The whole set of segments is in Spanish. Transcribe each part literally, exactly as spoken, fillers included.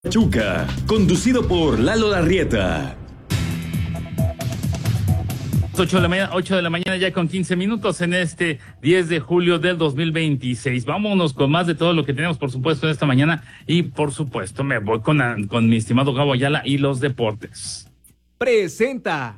Pachuca, conducido por Lalo Larrieta. ocho de la mañana, ocho de la mañana ya con quince minutos en este diez de julio del dos mil veintiséis. Vámonos con más de todo lo que tenemos, por supuesto, en esta mañana. Y, por supuesto, me voy con, con mi estimado Gabo Ayala y los deportes. Presenta.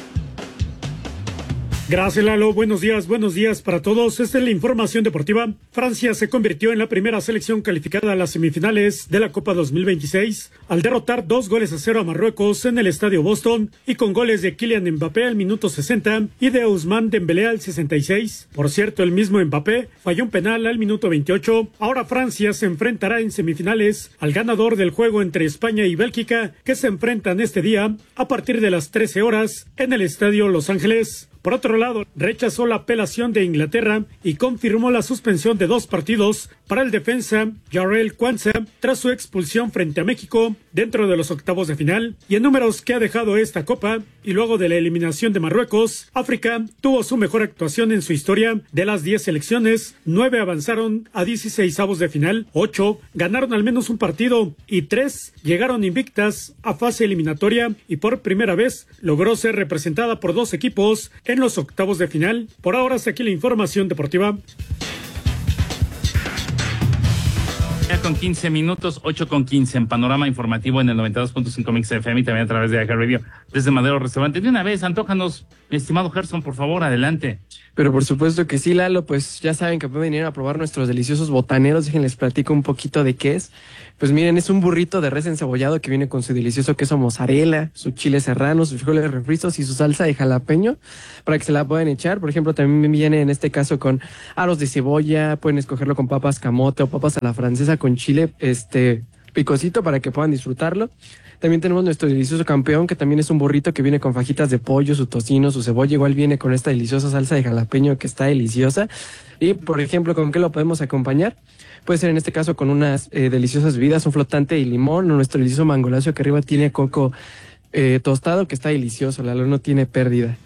Gracias, Lalo. Buenos días, buenos días para todos. Esta es la información deportiva. Francia se convirtió en la primera selección calificada a las semifinales de la Copa dos mil veintiséis al derrotar dos goles a cero a Marruecos en el Estadio Boston y con goles de Kylian Mbappé al minuto sesenta y de Ousmane Dembélé al sesenta y seis. Por cierto, el mismo Mbappé falló un penal al minuto veintiocho. Ahora Francia se enfrentará en semifinales al ganador del juego entre España y Bélgica, que se enfrentan este día a partir de las trece horas en el Estadio Los Ángeles. Por otro lado, rechazó la apelación de Inglaterra y confirmó la suspensión de dos partidos para el defensa Jarrell Quansah tras su expulsión frente a México dentro de los octavos de final. Y en números que ha dejado esta Copa y luego de la eliminación de Marruecos, África tuvo su mejor actuación en su historia. De las diez selecciones, nueve avanzaron a dieciseisavos de final, ocho ganaron al menos un partido y tres llegaron invictas a fase eliminatoria y por primera vez logró ser representada por dos equipos en los octavos de final. Por ahora, hasta aquí la información deportiva. Ya con quince minutos, ocho con quince en Panorama Informativo en el noventa y dos punto cinco Mix F M y también a través de iHeartRadio desde Madero Restaurante. De una vez, antójanos, mi estimado Gerson, por favor, adelante. Pero por supuesto que sí, Lalo, pues ya saben que pueden venir a probar nuestros deliciosos botaneros. Déjenles platico un poquito de qué es. Pues miren, es un burrito de res encebollado que viene con su delicioso queso mozzarella, su chile serrano, sus frijoles refritos y su salsa de jalapeño para que se la puedan echar. Por ejemplo, también viene en este caso con aros de cebolla, pueden escogerlo con papas camote o papas a la francesa con chile este picosito para que puedan disfrutarlo. También tenemos nuestro delicioso campeón, que también es un burrito que viene con fajitas de pollo, su tocino, su cebolla, igual viene con esta deliciosa salsa de jalapeño que está deliciosa. Y, por ejemplo, ¿con qué lo podemos acompañar? Puede ser en este caso con unas eh, deliciosas bebidas, un flotante y limón, o nuestro delicioso mangolacio que arriba tiene coco eh, tostado, que está delicioso, la no tiene pérdida.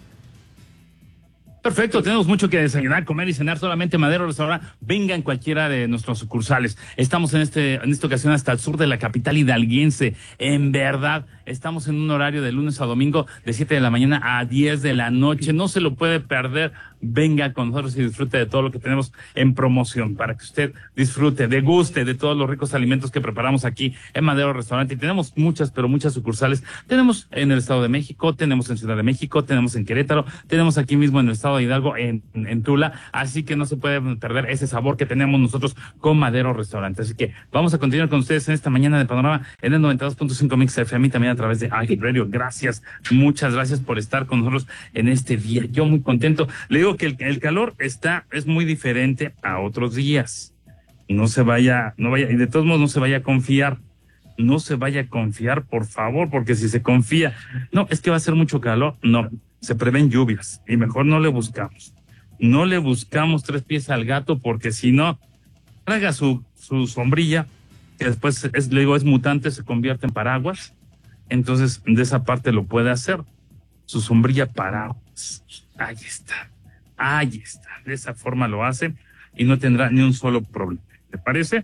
Perfecto, tenemos mucho que desayunar, comer y cenar. Solamente Madero Restaurante, venga en cualquiera de nuestros sucursales. Estamos en este en esta ocasión hasta el sur de la capital hidalguense. En verdad, estamos en un horario de lunes a domingo de siete de la mañana a diez de la noche. No se lo puede perder. Venga con nosotros y disfrute de todo lo que tenemos en promoción para que usted disfrute, deguste de todos los ricos alimentos que preparamos aquí en Madero Restaurante. Y tenemos muchas, pero muchas sucursales. Tenemos en el Estado de México, tenemos en Ciudad de México, tenemos en Querétaro, tenemos aquí mismo en el Estado de Hidalgo, en, en Tula. Así que no se puede perder ese sabor que tenemos nosotros con Madero Restaurante. Así que vamos a continuar con ustedes en esta mañana de Panorama en el noventa y dos punto cinco Mix F M y también a través de iHeartRadio. Gracias, muchas gracias por estar con nosotros en este día. Yo muy contento. Le digo que el, el calor está, es muy diferente a otros días. No se vaya, no vaya, y de todos modos no se vaya a confiar. No se vaya a confiar, por favor, porque si se confía, no, es que va a ser mucho calor, no, se prevén lluvias y mejor no le buscamos. No le buscamos tres pies al gato porque si no, traiga su, su sombrilla, que después es, le digo, es mutante, se convierte en paraguas. Entonces, de esa parte lo puede hacer. Su sombrilla paraguas. Ahí está. Ahí está. De esa forma lo hace y no tendrá ni un solo problema. ¿Te parece?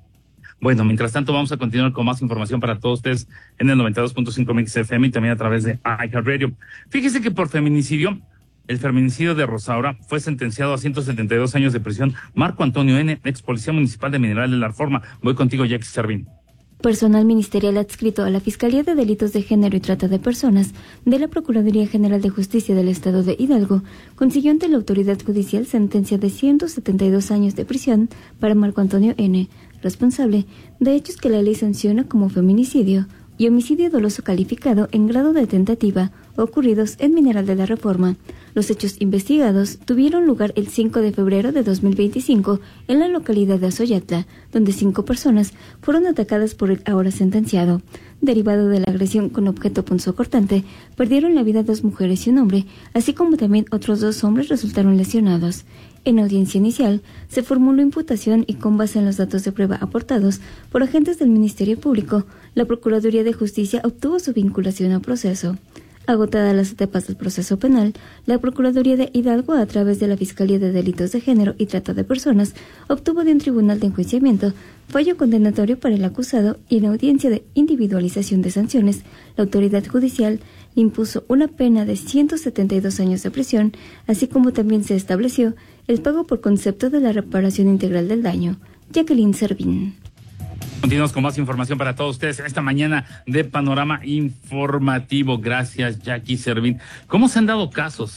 Bueno, mientras tanto vamos a continuar con más información para todos ustedes en el noventa y dos punto cinco Mix F M y también a través de iHeartRadio. Fíjese que por feminicidio, el feminicidio de Rosaura, fue sentenciado a ciento setenta y dos años de prisión Marco Antonio N., ex policía municipal de Mineral de la Reforma. Voy contigo, Jackie Servín. Personal ministerial adscrito a la Fiscalía de Delitos de Género y Trata de Personas de la Procuraduría General de Justicia del Estado de Hidalgo consiguió ante la autoridad judicial sentencia de ciento setenta y dos años de prisión para Marco Antonio N., responsable de hechos que la ley sanciona como feminicidio y homicidio doloso calificado en grado de tentativa ocurridos en Mineral de la Reforma. Los hechos investigados tuvieron lugar el cinco de febrero de dos mil veinticinco en la localidad de Azoyatla, donde cinco personas fueron atacadas por el ahora sentenciado. Derivado de la agresión con objeto punzocortante, perdieron la vida dos mujeres y un hombre, así como también otros dos hombres resultaron lesionados. En audiencia inicial, se formuló imputación y con base en los datos de prueba aportados por agentes del Ministerio Público, la Procuraduría de Justicia obtuvo su vinculación a proceso. Agotadas las etapas del proceso penal, la Procuraduría de Hidalgo, a través de la Fiscalía de Delitos de Género y Trata de Personas, obtuvo de un tribunal de enjuiciamiento fallo condenatorio para el acusado y en audiencia de individualización de sanciones, la autoridad judicial le impuso una pena de ciento setenta y dos años de prisión, así como también se estableció el pago por concepto de la reparación integral del daño. Jacqueline Servín. Continuamos con más información para todos ustedes en esta mañana de Panorama Informativo. Gracias, Jackie Servín. ¿Cómo se han dado casos?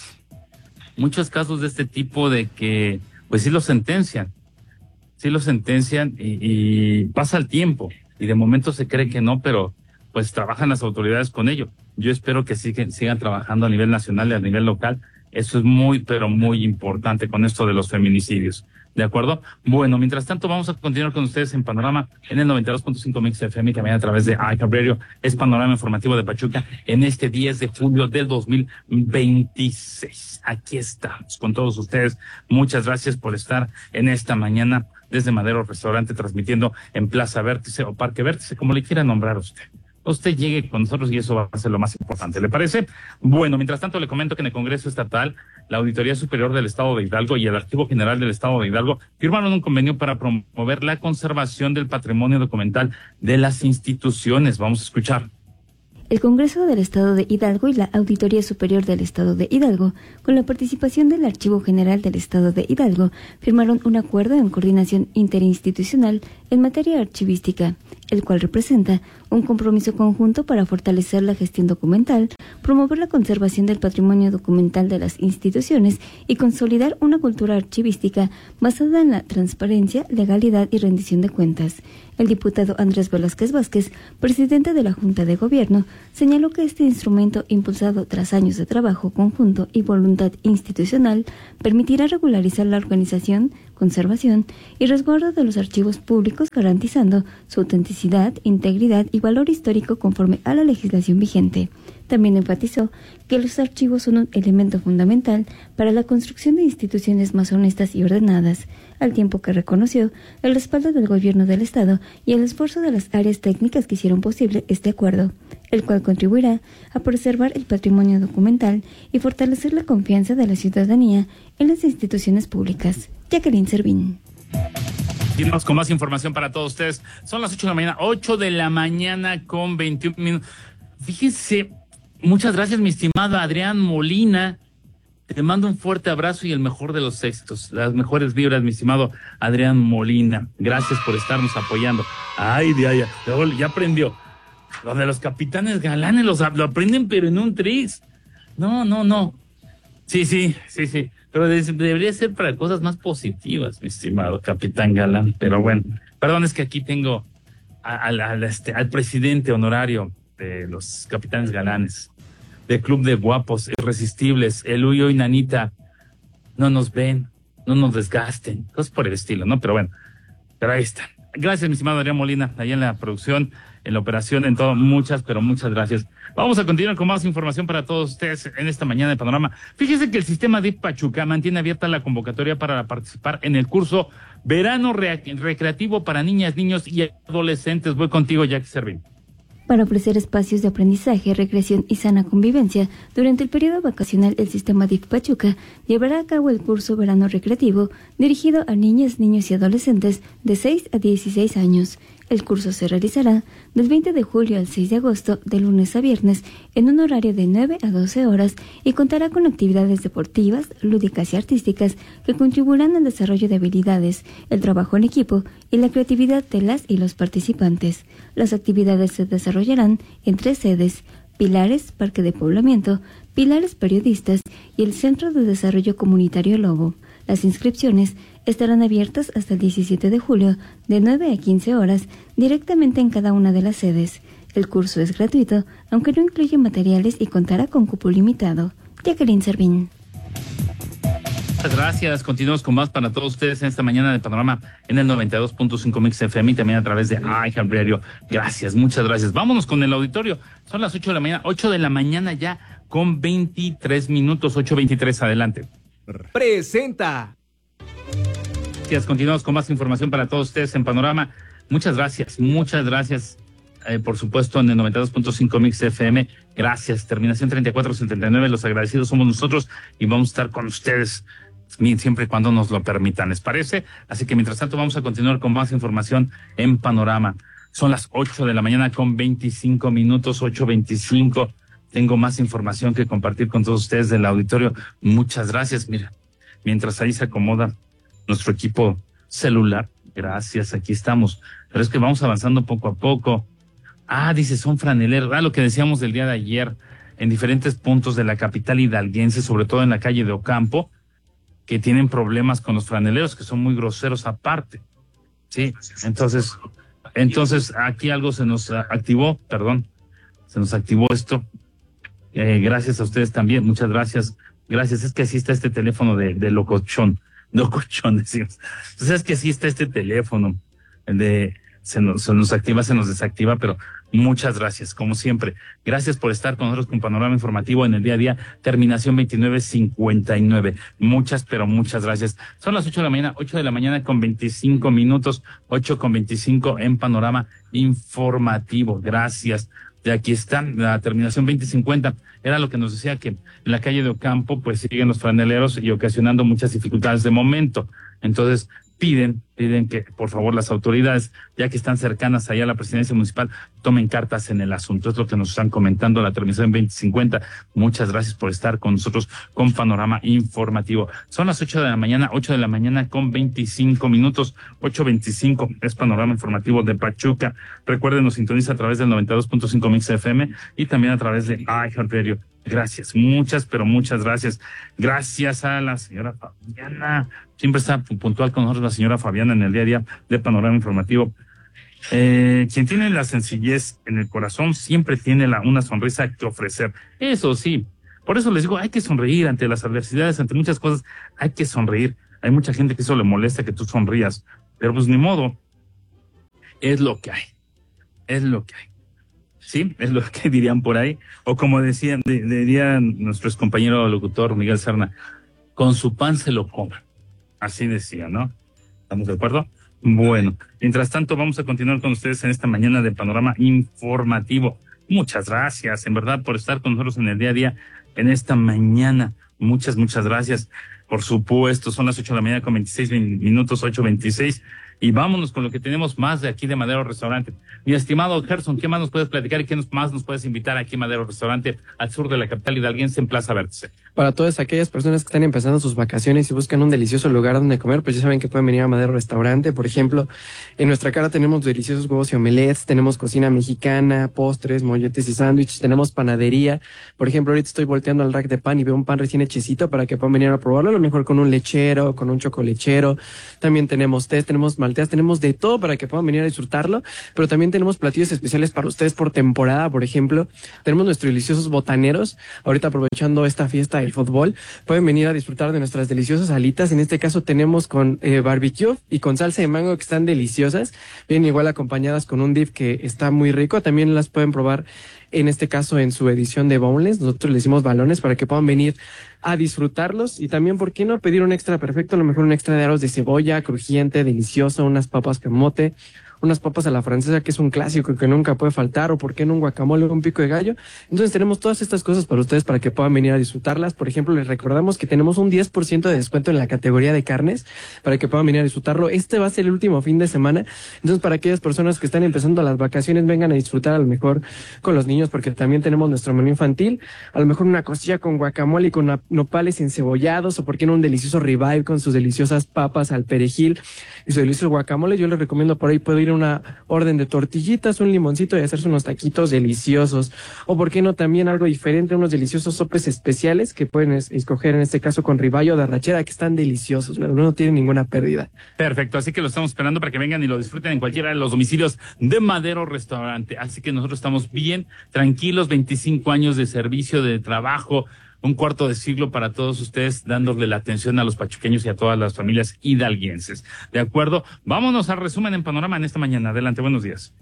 Muchos casos de este tipo de que, pues sí lo sentencian, sí lo sentencian y, y pasa el tiempo y de momento se cree que no, pero pues trabajan las autoridades con ello. Yo espero que sigan, sigan trabajando a nivel nacional y a nivel local. Eso es muy, pero muy importante con esto de los feminicidios. ¿De acuerdo? Bueno, mientras tanto vamos a continuar con ustedes en Panorama en el noventa y dos punto cinco Mix F M y también a través de iHeartRadio. Es Panorama Informativo de Pachuca en este diez de julio del dos mil veintiséis. Aquí estamos con todos ustedes. Muchas gracias por estar en esta mañana desde Madero Restaurante, transmitiendo en Plaza Vértice o Parque Vértice, como le quiera nombrar a usted. Usted llegue con nosotros y eso va a ser lo más importante, ¿le parece? Bueno, mientras tanto le comento que en el Congreso Estatal, la Auditoría Superior del Estado de Hidalgo y el Archivo General del Estado de Hidalgo firmaron un convenio para promover la conservación del patrimonio documental de las instituciones. Vamos a escuchar. El Congreso del Estado de Hidalgo y la Auditoría Superior del Estado de Hidalgo, con la participación del Archivo General del Estado de Hidalgo, firmaron un acuerdo en coordinación interinstitucional en materia archivística, el cual representa un compromiso conjunto para fortalecer la gestión documental, promover la conservación del patrimonio documental de las instituciones y consolidar una cultura archivística basada en la transparencia, legalidad y rendición de cuentas. El diputado Andrés Velázquez Vázquez, presidente de la Junta de Gobierno, señaló que este instrumento, impulsado tras años de trabajo conjunto y voluntad institucional, permitirá regularizar la organización, conservación y resguardo de los archivos públicos, garantizando su autenticidad, integridad y valor histórico conforme a la legislación vigente. También enfatizó que los archivos son un elemento fundamental para la construcción de instituciones más honestas y ordenadas, al tiempo que reconoció el respaldo del gobierno del Estado y el esfuerzo de las áreas técnicas que hicieron posible este acuerdo, el cual contribuirá a preservar el patrimonio documental y fortalecer la confianza de la ciudadanía en las instituciones públicas. Jacqueline Servín. Seguimos con más información para todos ustedes. Son las ocho de la mañana, ocho de la mañana con veintiún minutos. Fíjense, muchas gracias, mi estimado Adrián Molina. Te mando un fuerte abrazo y el mejor de los éxitos, las mejores vibras, mi estimado Adrián Molina. Gracias por estarnos apoyando. Ay, de allá, ya aprendió. Lo de los capitanes galanes los, lo aprenden, pero en un tris. No, no, no. Sí, sí, sí, sí. Pero de, debería ser para cosas más positivas, mi estimado capitán galán. Pero bueno, perdón, es que aquí tengo a, a, a, a, este, al presidente honorario de los capitanes galanes, del Club de Guapos Irresistibles, el Uyo y Nanita. No nos ven, no nos desgasten, cosas por el estilo, ¿no? Pero bueno, pero ahí está. Gracias, mi estimado Adrián Molina, allá en la producción, en la operación, en todo. Muchas, pero muchas gracias. Vamos a continuar con más información para todos ustedes en esta mañana de Panorama. Fíjense que el sistema D I F Pachuca mantiene abierta la convocatoria para participar en el curso Verano Recreativo para Niñas, Niños y Adolescentes. Voy contigo, Jackie Servín. Para ofrecer espacios de aprendizaje, recreación y sana convivencia, durante el periodo vacacional el sistema D I F Pachuca llevará a cabo el curso Verano Recreativo dirigido a niñas, niños y adolescentes de seis a dieciséis años. El curso se realizará del veinte de julio al seis de agosto, de lunes a viernes, en un horario de nueve a doce horas y contará con actividades deportivas, lúdicas y artísticas que contribuirán al desarrollo de habilidades, el trabajo en equipo y la creatividad de las y los participantes. Las actividades se desarrollarán en tres sedes: Pilares, Parque de Poblamiento, Pilares Periodistas y el Centro de Desarrollo Comunitario Lobo. Las inscripciones estarán abiertas hasta el diecisiete de julio de nueve a quince horas directamente en cada una de las sedes. El curso es gratuito, aunque no incluye materiales y contará con cupo limitado. Jacqueline Servín. Muchas gracias. Continuamos con más para todos ustedes en esta mañana de Panorama en el noventa y dos punto cinco Mix F M y también a través de iHeartRadio. Gracias, muchas gracias. Vámonos con el auditorio. Son las ocho de la mañana, ocho de la mañana ya con veintitrés minutos, ocho veintitrés, adelante. Presenta. Gracias, continuamos con más información para todos ustedes en Panorama. Muchas gracias, muchas gracias eh, por supuesto, en el noventa y dos punto cinco Mix F M. Gracias. Terminación treinta y cuatro setenta y nueve. Los agradecidos somos nosotros y vamos a estar con ustedes siempre y cuando nos lo permitan, ¿les parece? Así que mientras tanto vamos a continuar con más información en Panorama. Son las ocho de la mañana con veinticinco minutos, ocho veinticinco. Tengo más información que compartir con todos ustedes del auditorio. Muchas gracias. Mira, mientras ahí se acomoda nuestro equipo celular. Gracias, aquí estamos. Pero es que vamos avanzando poco a poco. Ah, dice, son franeleros. Ah, lo que decíamos del día de ayer, en diferentes puntos de la capital hidalguense, sobre todo en la calle de Ocampo, que tienen problemas con los franeleros, que son muy groseros aparte. Sí, entonces, entonces aquí algo se nos activó, perdón, se nos activó esto. Eh, gracias a ustedes también, muchas gracias. Gracias, es que así está este teléfono de, de locochón, locochón decimos. Entonces es que así está este teléfono, el de se nos, se nos activa, se nos desactiva, pero muchas gracias, como siempre. Gracias por estar con nosotros con Panorama Informativo en el día a día, terminación veintinueve cincuenta y nueve. Muchas, pero muchas gracias. Son las ocho de la mañana, ocho de la mañana con veinticinco minutos, ocho con veinticinco en Panorama Informativo. Gracias. De aquí está la terminación veinte cincuenta. Era lo que nos decía que en la calle de Ocampo pues siguen los franeleros y ocasionando muchas dificultades de momento. Entonces piden, piden que por favor las autoridades, ya que están cercanas allá a la presidencia municipal, tomen cartas en el asunto. Es lo que nos están comentando la terminación veinte cincuenta. Muchas gracias por estar con nosotros con Panorama Informativo. Son las ocho de la mañana, ocho de la mañana con veinticinco minutos, ocho veinticinco es Panorama Informativo de Pachuca. Recuerden, nos sintoniza a través del noventa y dos punto cinco Mix F M y también a través de iHeartRadio. Gracias, muchas, pero muchas gracias. Gracias a la señora Fabiana. Siempre está puntual con nosotros la señora Fabiana en el día a día de Panorama Informativo. Eh, quien tiene la sencillez en el corazón siempre tiene la, una sonrisa que ofrecer. Eso sí, por eso les digo, hay que sonreír ante las adversidades, ante muchas cosas, hay que sonreír. Hay mucha gente que eso le molesta que tú sonrías, pero pues ni modo, es lo que hay, es lo que hay. Sí, es lo que dirían por ahí, o como decían, de, dirían nuestros compañero locutor Miguel Serna, con su pan se lo come. Así decía, ¿no? ¿Estamos de acuerdo? Bueno, mientras tanto vamos a continuar con ustedes en esta mañana de Panorama Informativo. Muchas gracias, en verdad, por estar con nosotros en el día a día, en esta mañana. Muchas, muchas gracias. Por supuesto, son las ocho de la mañana con veintiséis minutos, ocho veintiséis. Y vámonos con lo que tenemos más de aquí de Madero Restaurante. Mi estimado Gerson, ¿qué más nos puedes platicar y qué más nos puedes invitar aquí en Madero Restaurante, al sur de la capital hidalguense, en Plaza Vértice? Para todas aquellas personas que están empezando sus vacaciones y buscan un delicioso lugar donde comer, pues ya saben que pueden venir a Madero Restaurante. Por ejemplo, en nuestra cara tenemos deliciosos huevos y omelets, tenemos cocina mexicana, postres, molletes y sándwiches, tenemos panadería. Por ejemplo, ahorita estoy volteando al rack de pan y veo un pan recién hechecito para que puedan venir a probarlo, a lo mejor con un lechero, con un chocolechero. También tenemos té, tenemos malteas, tenemos de todo para que puedan venir a disfrutarlo, pero también tenemos platillos especiales para ustedes por temporada. Por ejemplo, tenemos nuestros deliciosos botaneros. Ahorita, aprovechando esta fiesta del fútbol, pueden venir a disfrutar de nuestras deliciosas alitas. En este caso tenemos con eh, barbecue y con salsa de mango, que están deliciosas. Vienen igual acompañadas con un dip que está muy rico. También las pueden probar, en este caso, en su edición de boneless. Nosotros le decimos balones para que puedan venir a disfrutarlos. Y también, ¿por qué no pedir un extra perfecto? A lo mejor un extra de aros de cebolla, crujiente, delicioso, unas papas camote, unas papas a la francesa, que es un clásico que nunca puede faltar, o por qué no un guacamole o un pico de gallo. Entonces tenemos todas estas cosas para ustedes para que puedan venir a disfrutarlas. Por ejemplo, les recordamos que tenemos un diez por ciento de descuento en la categoría de carnes para que puedan venir a disfrutarlo. Este va a ser el último fin de semana. Entonces, para aquellas personas que están empezando las vacaciones, vengan a disfrutar a lo mejor con los niños, porque también tenemos nuestro menú infantil. A lo mejor una costilla con guacamole y con nopales encebollados, o por qué no un delicioso ribeye con sus deliciosas papas al perejil y su delicioso guacamole. Yo les recomiendo, por ahí puedo ir una orden de tortillitas, un limoncito y hacerse unos taquitos deliciosos. O por qué no también algo diferente, unos deliciosos sopes especiales que pueden es- escoger en este caso con ribeye o de arrachera, que están deliciosos, pero no tienen ninguna pérdida. Perfecto, así que lo estamos esperando para que vengan y lo disfruten en cualquiera de los domicilios de Madero Restaurante. Así que nosotros estamos bien tranquilos, veinticinco años de servicio, de trabajo, un cuarto de siglo para todos ustedes, dándole la atención a los pachuqueños y a todas las familias hidalguenses. ¿De acuerdo? Vámonos al resumen en Panorama en esta mañana. Adelante, buenos días.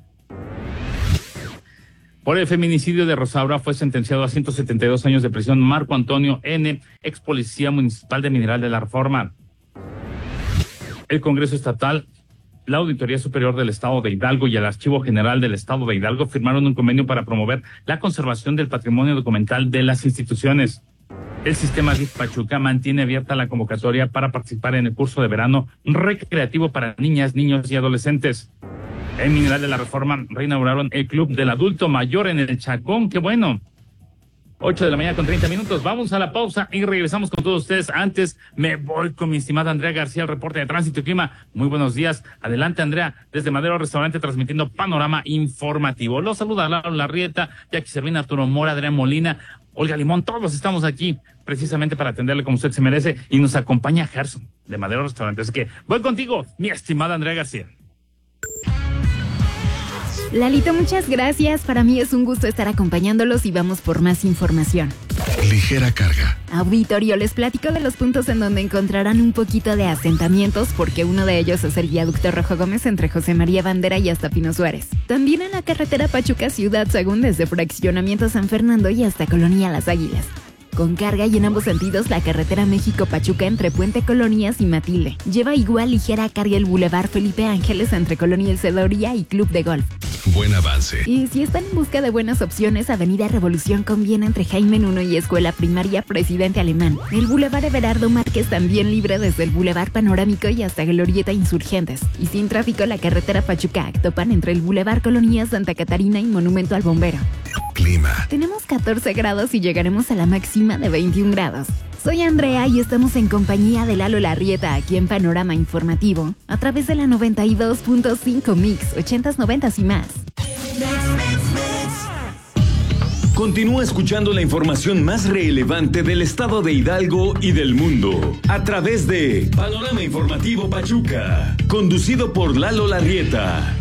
Por el feminicidio de Rosaura fue sentenciado a ciento setenta y dos años de prisión Marco Antonio N., ex policía municipal de Mineral de la Reforma. El Congreso Estatal La Auditoría Superior del Estado de Hidalgo y el Archivo General del Estado de Hidalgo firmaron un convenio para promover la conservación del patrimonio documental de las instituciones. El sistema D I F Pachuca mantiene abierta la convocatoria para participar en el curso de verano recreativo para niñas, niños y adolescentes. En Mineral de la Reforma reinauguraron el Club del Adulto Mayor en el Chacón. ¡Qué bueno! ocho de la mañana con treinta minutos. Vamos a la pausa y regresamos con todos ustedes. Antes me voy con mi estimada Andrea García, el reporte de Tránsito y Clima. Muy buenos días. Adelante, Andrea, desde Madero Restaurante, transmitiendo panorama informativo. Los saluda Lalo Larrieta, Jackie Servina, Arturo Mora, Adrián Molina, Olga Limón. Todos estamos aquí precisamente para atenderle como usted se merece. Y nos acompaña Gerson, de Madero Restaurante. Así que voy contigo, mi estimada Andrea García. Lalito, muchas gracias. Para mí es un gusto estar acompañándolos y vamos por más información. Ligera carga. Auditorio, les platico de los puntos en donde encontrarán un poquito de asentamientos, porque uno de ellos es el viaducto Rojo Gómez entre José María Bandera y hasta Pino Suárez. También en la carretera Pachuca Ciudad Sagún desde Fraccionamiento San Fernando y hasta Colonia Las Águilas. Con carga y en ambos sentidos la carretera México-Pachuca entre Puente Colonias y Matilde. Lleva igual ligera carga el Boulevard Felipe Ángeles entre Colonia El Cedoría y Club de Golf. Buen avance. Y si están en busca de buenas opciones, Avenida Revolución conviene entre Jaime Nuno y Escuela Primaria Presidente Alemán. El Boulevard Everardo Márquez también libre desde el Boulevard Panorámico y hasta Glorieta Insurgentes. Y sin tráfico la carretera Pachuca-Actopan entre el Boulevard Colonia Santa Catarina y Monumento al Bombero. Clima. Tenemos catorce grados y llegaremos a la máxima de veintiún grados. Soy Andrea y estamos en compañía de Lalo Larrieta aquí en Panorama Informativo a través de la noventa y dos punto cinco Mix, ochentas, noventas y más. Continúa escuchando la información más relevante del estado de Hidalgo y del mundo a través de Panorama Informativo Pachuca, conducido por Lalo Larrieta.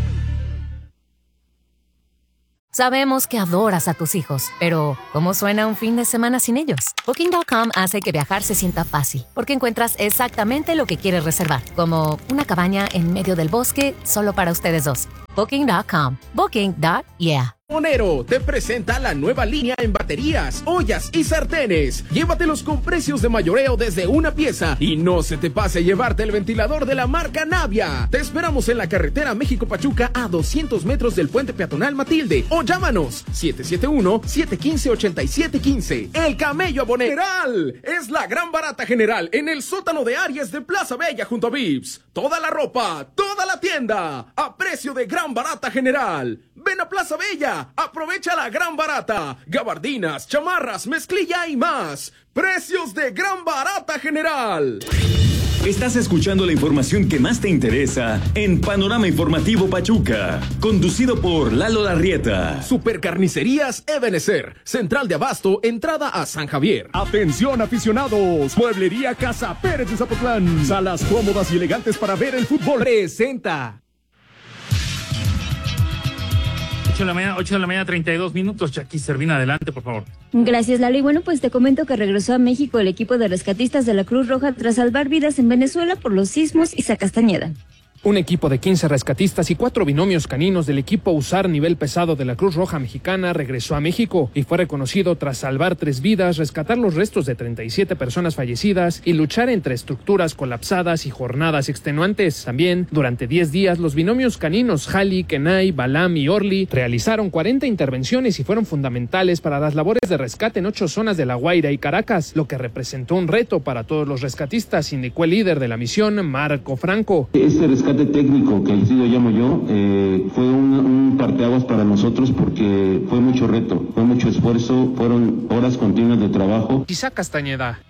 Sabemos que adoras a tus hijos, pero ¿cómo suena un fin de semana sin ellos? Booking punto com hace que viajar se sienta fácil, porque encuentras exactamente lo que quieres reservar, como una cabaña en medio del bosque solo para ustedes dos. Booking punto com. Booking. Yeah. Monero te presenta la nueva línea en baterías, ollas y sartenes. Llévatelos con precios de mayoreo desde una pieza y no se te pase llevarte el ventilador de la marca Navia. Te esperamos en la carretera México-Pachuca a doscientos metros del puente peatonal Matilde o llámanos siete siete uno, siete uno cinco, ocho siete uno cinco. El Camello Abonero General es la gran barata general en el sótano de Aries de Plaza Bella junto a Vips. Toda la ropa, toda la tienda a precio de gran barata general. Ven a Plaza Bella, aprovecha la gran barata. Gabardinas, chamarras, mezclilla y más. Precios de gran barata general. Estás escuchando la información que más te interesa en Panorama Informativo Pachuca, conducido por Lalo Larrieta. Supercarnicerías Ebenezer, Central de Abasto, entrada a San Javier. Atención aficionados, Mueblería Casa Pérez de Zapotlán. Salas cómodas y elegantes para ver el fútbol. Presenta. ocho de la mañana, ocho de la mañana, treinta y dos minutos. Jackie Servina, adelante, por favor. Gracias, Lalo. Y bueno, pues te comento que regresó a México el equipo de rescatistas de la Cruz Roja tras salvar vidas en Venezuela por los sismos Isa Castañeda. Un equipo de quince rescatistas y cuatro binomios caninos del equipo USAR nivel pesado de la Cruz Roja Mexicana regresó a México y fue reconocido tras salvar tres vidas, rescatar los restos de treinta y siete personas fallecidas y luchar entre estructuras colapsadas y jornadas extenuantes. También, durante diez días, los binomios caninos Jali, Kenai, Balam y Orly realizaron cuarenta intervenciones y fueron fundamentales para las labores de rescate en ocho zonas de La Guaira y Caracas, lo que representó un reto para todos los rescatistas, indicó el líder de la misión, Marco Franco. Este rescate técnico, que así lo llamo yo, eh, fue un, un parteaguas para nosotros porque fue mucho reto, fue mucho esfuerzo, fueron horas continuas de trabajo. Isa Castañeda.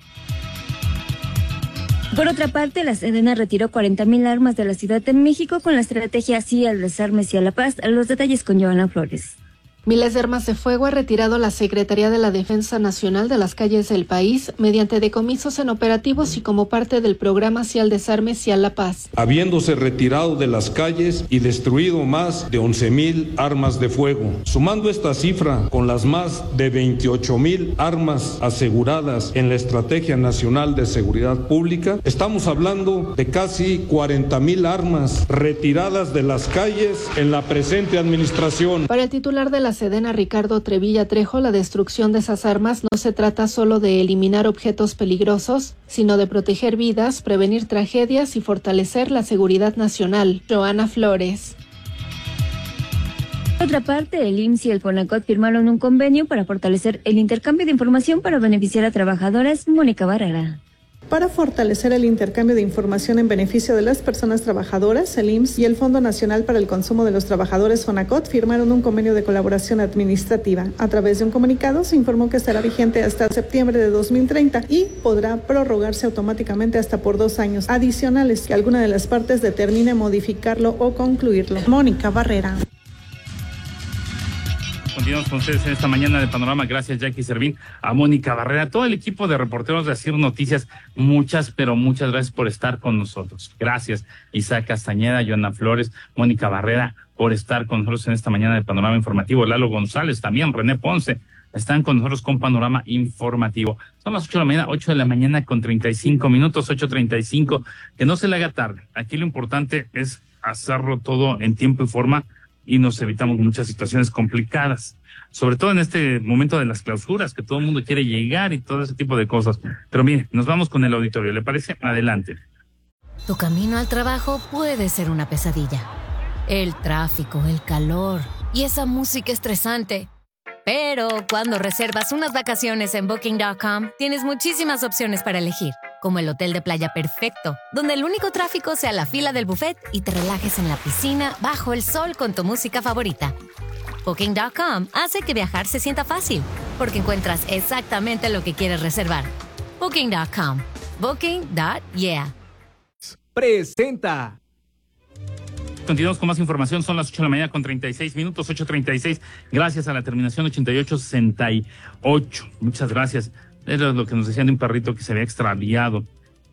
Por otra parte, la Sedena retiró cuarenta mil armas de la Ciudad de México con la estrategia Sí al desarme, sí a la paz. Los detalles con Joana Flores. Miles de armas de fuego ha retirado la Secretaría de la Defensa Nacional de las calles del país mediante decomisos en operativos y como parte del programa Sí al desarme, sí a la paz. Habiéndose retirado de las calles y destruido más de once mil armas de fuego. Sumando esta cifra con las más de veintiocho mil armas aseguradas en la Estrategia Nacional de Seguridad Pública, estamos hablando de casi cuarenta mil armas retiradas de las calles en la presente administración. Para el titular de la Sedena Ricardo Trevilla Trejo, la destrucción de esas armas no se trata solo de eliminar objetos peligrosos, sino de proteger vidas, prevenir tragedias y fortalecer la seguridad nacional. Joana Flores. Por otra parte, el I M S S y el FONACOT firmaron un convenio para fortalecer el intercambio de información para beneficiar a trabajadoras. Mónica Barrera. Para fortalecer el intercambio de información en beneficio de las personas trabajadoras, el I M S S y el Fondo Nacional para el Consumo de los Trabajadores FONACOT firmaron un convenio de colaboración administrativa. A través de un comunicado se informó que estará vigente hasta septiembre de dos mil treinta y podrá prorrogarse automáticamente hasta por dos años adicionales que alguna de las partes determine modificarlo o concluirlo. Mónica Barrera. Continuamos con ustedes en esta mañana de Panorama. Gracias, Jackie Servín, a Mónica Barrera, a todo el equipo de reporteros de Asir Noticias. Muchas, pero muchas gracias por estar con nosotros. Gracias, Isaac Castañeda, Joana Flores, Mónica Barrera, por estar con nosotros en esta mañana de Panorama Informativo. Lalo González, también René Ponce, están con nosotros con Panorama Informativo. Son las ocho de la mañana, ocho de la mañana con treinta y cinco minutos, ocho treinta y cinco. Que no se le haga tarde. Aquí lo importante es hacerlo todo en tiempo y forma, y nos evitamos muchas situaciones complicadas, sobre todo en este momento de las clausuras, que todo el mundo quiere llegar y todo ese tipo de cosas. Pero mire, nos vamos con el auditorio, ¿le parece? Adelante. Tu camino al trabajo puede ser una pesadilla. El tráfico, el calor y esa música estresante. Pero cuando reservas unas vacaciones en Booking punto com, tienes muchísimas opciones para elegir, como el hotel de playa perfecto, donde el único tráfico sea la fila del buffet y te relajes en la piscina bajo el sol con tu música favorita. Booking punto com hace que viajar se sienta fácil, porque encuentras exactamente lo que quieres reservar. Booking punto com. Booking. Yeah. Presenta. Continuamos con más información, son las ocho de la mañana con treinta y seis minutos, ocho treinta y seis, gracias a la terminación ochenta y ocho sesenta y ocho. Muchas gracias. Era lo que nos decían de un perrito que se había extraviado.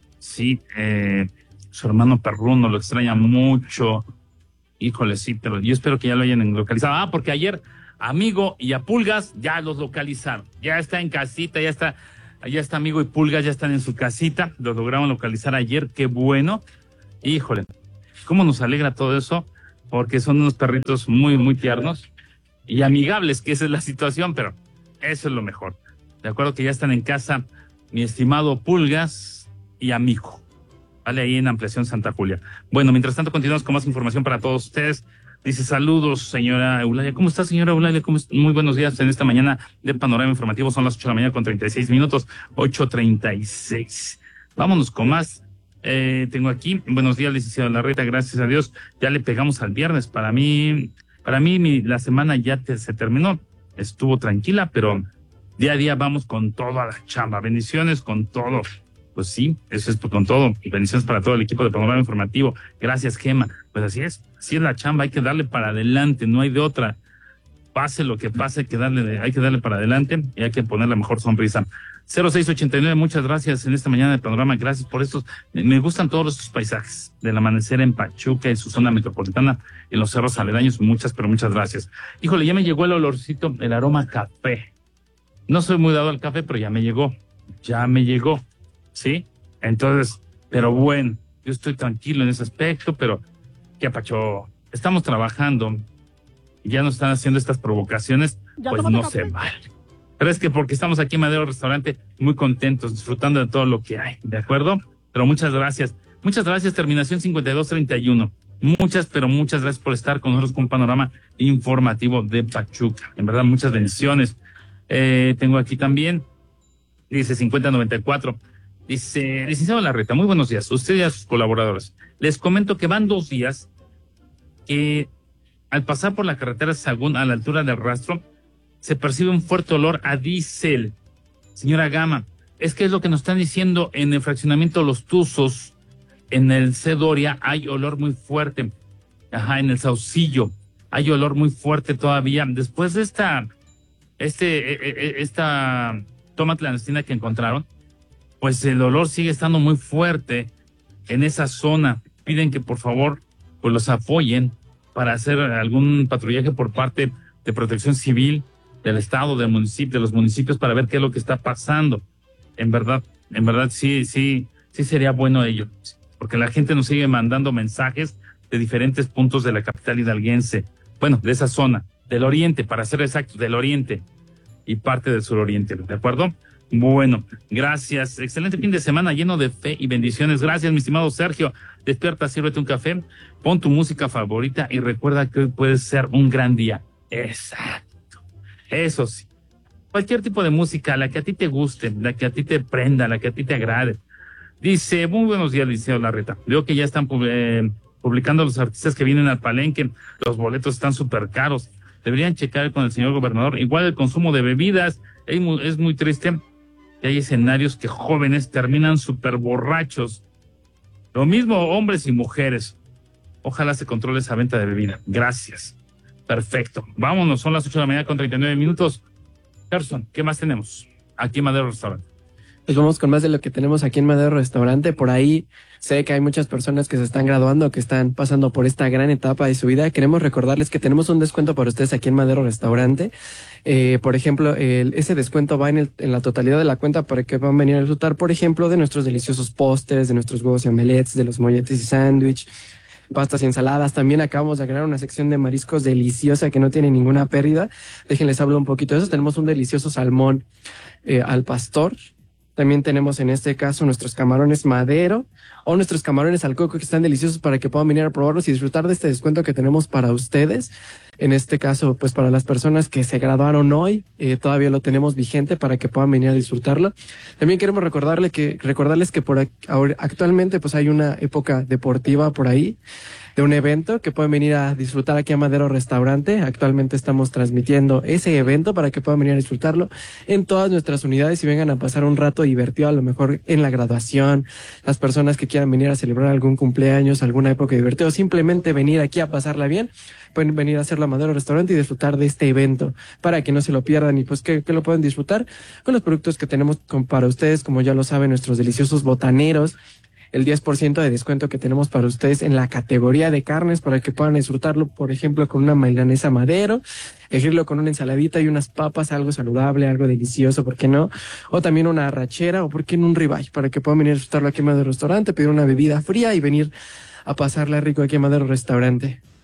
Sí, eh, su hermano perruno lo extraña mucho. Híjole, sí, pero yo espero que ya lo hayan localizado. Ah, porque ayer Amigo y a Pulgas ya los localizaron. Ya está en casita, ya está, ya está Amigo y Pulgas, ya están en su casita. Los lograron localizar ayer, qué bueno. Híjole, cómo nos alegra todo eso, porque son unos perritos muy, muy tiernos y amigables, que esa es la situación, pero eso es lo mejor. De acuerdo que ya están en casa mi estimado Pulgas y Amigo. Vale, ahí en Ampliación Santa Julia. Bueno, mientras tanto continuamos con más información para todos ustedes. Dice, saludos, señora Eulalia. ¿Cómo está, señora Eulalia? ¿Cómo está? Muy buenos días en esta mañana de Panorama Informativo. Son las ocho de la mañana con treinta y seis minutos, ocho treinta y seis. Vámonos con más. Eh, tengo aquí, buenos días, licenciado Larreta, gracias a Dios. Ya le pegamos al viernes. Para mí, para mí mi, la semana ya te, se terminó. Estuvo tranquila, pero día a día vamos con toda la chamba. Bendiciones con todo. Pues sí, eso es con todo. Bendiciones para todo el equipo de Panorama Informativo. Gracias, Gema. Pues así es, así es la chamba, hay que darle para adelante, no hay de otra. Pase lo que pase, hay que darle, hay que darle para adelante y hay que poner la mejor sonrisa. cero seis ochenta y nueve, muchas gracias en esta mañana de Panorama, gracias por estos. Me gustan todos estos paisajes del amanecer en Pachuca y su zona metropolitana, en los cerros aledaños, muchas, pero muchas gracias. Híjole, ya me llegó el olorcito, el aroma a café. No soy muy dado al café, pero ya me llegó, ya me llegó. ¿Sí? Entonces, pero bueno, yo estoy tranquilo en ese aspecto, pero ¿qué pacho? Estamos trabajando y ya nos están haciendo estas provocaciones, pues no se vale. Pero es que porque estamos aquí en Madero Restaurante muy contentos, disfrutando de todo lo que hay, ¿de acuerdo? Pero muchas gracias. Muchas gracias, terminación cincuenta y dos treinta y uno. Muchas, pero muchas gracias por estar con nosotros con un panorama informativo de Pachuca. En verdad, muchas bendiciones. Eh, tengo aquí también, dice cincuenta noventa y cuatro. Dice, licenciado Larreta, muy buenos días. Usted y a sus colaboradores. Les comento que van dos días que al pasar por la carretera Sagún a la altura del Rastro, se percibe un fuerte olor a diésel. Señora Gama, es que es lo que nos están diciendo en el fraccionamiento Los Tuzos, en el C. Doria, hay olor muy fuerte. Ajá, en el Saucillo, hay olor muy fuerte todavía. Después de esta, este, esta toma clandestina que encontraron, pues el olor sigue estando muy fuerte en esa zona. Piden que por favor pues los apoyen para hacer algún patrullaje por parte de Protección Civil del estado, del municipio, de los municipios, para ver qué es lo que está pasando. En verdad, en verdad sí, sí, sí sería bueno ello, porque la gente nos sigue mandando mensajes de diferentes puntos de la capital hidalguense, bueno, de esa zona, del oriente, para ser exactos, del oriente y parte del suroriente, ¿de acuerdo? Bueno, gracias. Excelente fin de semana lleno de fe y bendiciones. Gracias, mi estimado Sergio. Despierta, sírvete un café, pon tu música favorita y recuerda que hoy puede ser un gran día. Exacto. Eso sí. Cualquier tipo de música, la que a ti te guste, la que a ti te prenda, la que a ti te agrade. Dice, muy buenos días, Liceo Larreta. Veo que ya están eh, publicando los artistas que vienen al Palenque. Los boletos están súper caros. Deberían checar con el señor gobernador. Igual el consumo de bebidas. Es muy, es muy triste que hay escenarios que jóvenes terminan súper borrachos. Lo mismo hombres y mujeres. Ojalá se controle esa venta de bebida. Gracias. Perfecto. Vámonos, son las ocho de la mañana con treinta y nueve minutos. Gerson, ¿qué más tenemos aquí en Madero Restaurante? Pues vamos con más de lo que tenemos aquí en Madero Restaurante. Por ahí sé que hay muchas personas que se están graduando, que están pasando por esta gran etapa de su vida. Queremos recordarles que tenemos un descuento para ustedes aquí en Madero Restaurante. Eh, por ejemplo, el, ese descuento va en, el, en la totalidad de la cuenta para que puedan venir a disfrutar, por ejemplo, de nuestros deliciosos postres, de nuestros huevos y omelettes, de los molletes y sándwich, pastas y ensaladas. También acabamos de agregar una sección de mariscos deliciosa que no tiene ninguna pérdida. Déjenles hablo un poquito de eso. Tenemos un delicioso salmón eh, al pastor. También tenemos en este caso nuestros camarones madero o nuestros camarones al coco, que están deliciosos para que puedan venir a probarlos y disfrutar de este descuento que tenemos para ustedes. En este caso, pues para las personas que se graduaron hoy, eh, todavía lo tenemos vigente para que puedan venir a disfrutarlo. También queremos recordarle que, recordarles que por ahora, actualmente pues hay una época deportiva por ahí, de un evento que pueden venir a disfrutar aquí a Madero Restaurante. Actualmente estamos transmitiendo ese evento para que puedan venir a disfrutarlo en todas nuestras unidades y vengan a pasar un rato divertido, a lo mejor en la graduación, las personas que quieran venir a celebrar algún cumpleaños, alguna época divertida, o simplemente venir aquí a pasarla bien, pueden venir a hacerlo a Madero Restaurante y disfrutar de este evento para que no se lo pierdan y pues que, que lo pueden disfrutar con los productos que tenemos con, para ustedes, como ya lo saben, nuestros deliciosos botaneros, el diez por ciento de descuento que tenemos para ustedes en la categoría de carnes para que puedan disfrutarlo, por ejemplo, con una milanesa Madero, elegirlo con una ensaladita y unas papas, algo saludable, algo delicioso, ¿por qué no? O también una arrachera o por qué no un ribeye, para que puedan venir a disfrutarlo aquí en Madero Restaurante, pedir una bebida fría y venir a pasarla rico aquí en Madero Restaurante.